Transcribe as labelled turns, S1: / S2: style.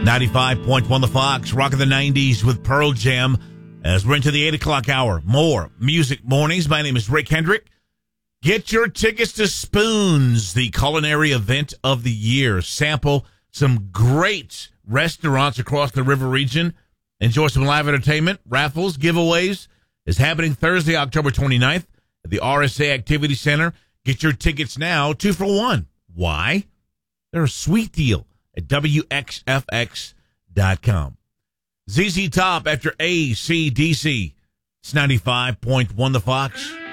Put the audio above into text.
S1: 95.1 The Fox, Rock of the 90s with Pearl Jam. As we're into the 8 o'clock hour, more Music Mornings. My name is Rick Hendrick. Get your tickets to Spoons, the culinary event of the year. Sample some great restaurants across the river region. Enjoy some live entertainment, raffles, giveaways. Is happening Thursday, October 29th at the RSA Activity Center. Get your tickets now, 2 for 1. Why? They're a sweet deal at WXFX.com. ZZ Top after AC/DC. It's 95.1 The Fox.